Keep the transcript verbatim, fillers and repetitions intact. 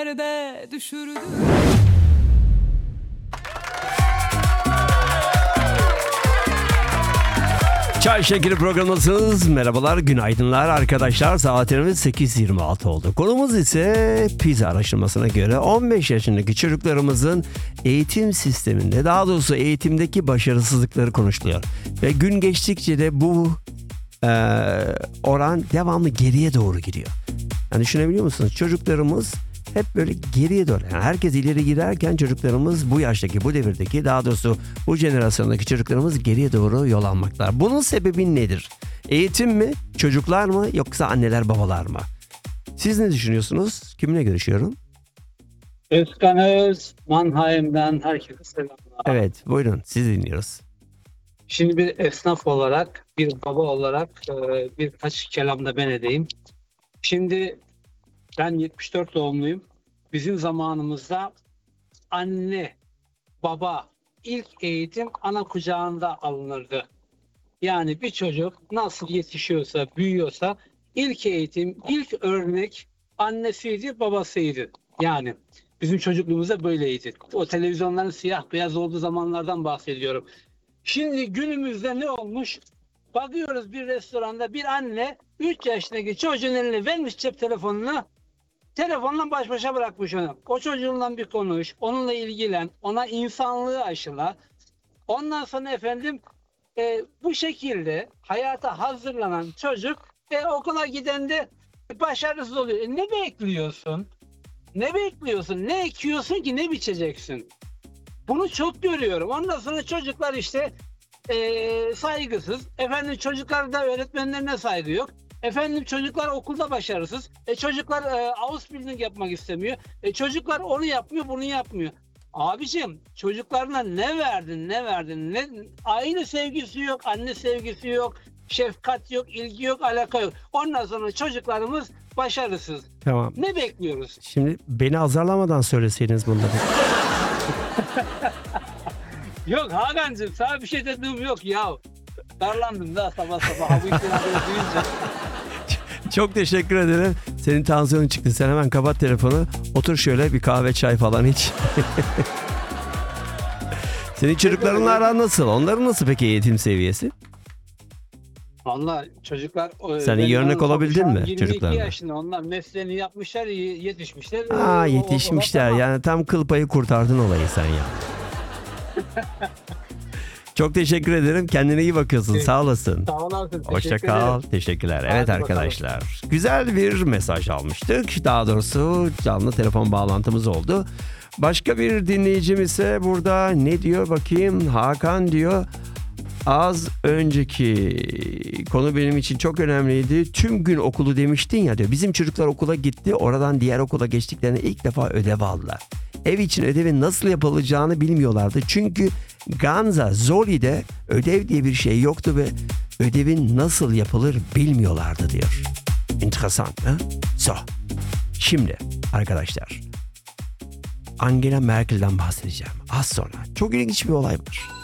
derde düşürdü. Çay Şekeri programındasınız. Merhabalar, günaydınlar arkadaşlar. Saatlerimiz sekiz yirmi altı oldu. Konumuz ise PISA araştırmasına göre on beş yaşındaki çocuklarımızın eğitim sisteminde, daha doğrusu eğitimdeki başarısızlıkları konuşuluyor. Ve gün geçtikçe de bu e, oran devamlı geriye doğru gidiyor. Yani düşünebiliyor musunuz? Çocuklarımız hep böyle geriye doğru. Yani herkes ileri giderken çocuklarımız bu yaştaki, bu devirdeki, daha doğrusu bu jenerasyondaki çocuklarımız geriye doğru yol almaklar. Bunun sebebi nedir? Eğitim mi, çocuklar mı, yoksa anneler babalar mı? Siz ne düşünüyorsunuz? Kiminle görüşüyorum? Özkan Öz, Mannheim'den herkese selamlar. Evet, buyurun, sizi dinliyoruz. Şimdi bir esnaf olarak, bir baba olarak e, birkaç kelam da ben edeyim. Şimdi ben yetmiş dört doğumluyum. Bizim zamanımızda anne, baba, ilk eğitim ana kucağında alınırdı. Yani bir çocuk nasıl yetişiyorsa, büyüyorsa ilk eğitim, ilk örnek annesiydi, babasıydı. Yani bizim çocukluğumuzda böyleydi. O televizyonların siyah beyaz olduğu zamanlardan bahsediyorum. Şimdi günümüzde ne olmuş? Bakıyoruz bir restoranda bir anne üç yaşındaki çocuğun eline vermiş cep telefonunu. Telefonla baş başa bırakmış onu. O çocuğunla bir konuş, onunla ilgilen, ona insanlığı aşıla. Ondan sonra efendim e, bu şekilde hayata hazırlanan çocuk e, okula giden de başarısız oluyor. E, ne bekliyorsun? Ne bekliyorsun? Ne ekiyorsun ki ne biçeceksin? Bunu çok görüyorum. Ondan sonra çocuklar işte e, saygısız. Efendim çocuklarda öğretmenlerine saygı yok. Efendim çocuklar okulda başarısız. E, çocuklar e, Ausbildung yapmak istemiyor. E, çocuklar onu yapmıyor, bunu yapmıyor. Abicim çocuklarına ne verdin, ne verdin? Ne, aile sevgisi yok, anne sevgisi yok, şefkat yok, ilgi yok, alaka yok. Ondan sonra çocuklarımız başarısız. Tamam. Ne bekliyoruz? Şimdi beni azarlamadan söyleseydiniz bunları. Yok Hakan'cığım sana bir şey dediğim yok ya. Darlandım da sabah sabah. Abi duyunca. Çok teşekkür ederim. Senin tansiyonun çıktı. Sen hemen kapat telefonu. Otur şöyle bir kahve çay falan iç. Senin çocuklarınla aran nasıl? Onların nasıl peki eğitim seviyesi? Valla çocuklar... Sen iyi örnek olabildin mi yirmi iki çocuklarına? yaşında onlar mesleğini yapmışlar, yetişmişler. Aa, O- yetişmişler. o- o- Yani tam kıl payı kurtardın olayı sen ya. Çok teşekkür ederim. Kendine iyi bakıyorsun. Sağ olasın. Sağ olasın. Hoşça teşekkür kal. ederim. Teşekkürler. Hadi Evet bakalım. arkadaşlar. Güzel bir mesaj almıştık. Daha doğrusu canlı telefon bağlantımız oldu. Başka bir dinleyicim ise burada ne diyor bakayım? Hakan diyor. Az önceki konu benim için çok önemliydi. Tüm gün okulu demiştin ya diyor. Bizim çocuklar okula gitti. Oradan diğer okula geçtiklerinde ilk defa ödev aldılar. Ev için ödevin nasıl yapılacağını bilmiyorlardı. Çünkü Ganza, Zoli'de ödev diye bir şey yoktu ve ödevin nasıl yapılır bilmiyorlardı diyor. Enteresan, ha? So. Şimdi arkadaşlar, Angela Merkel'den bahsedeceğim az sonra. Çok ilginç bir olay var.